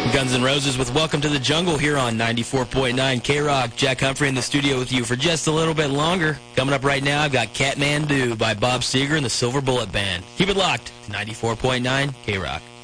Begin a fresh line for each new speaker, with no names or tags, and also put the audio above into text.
Guns N' Roses with Welcome to the Jungle here on 94.9 K-Rock. Jack Humphrey in the studio with you for just a little bit longer. Coming up right now, I've got Kathmandu by Bob Seger and the Silver Bullet Band. Keep it locked to 94.9 K-Rock.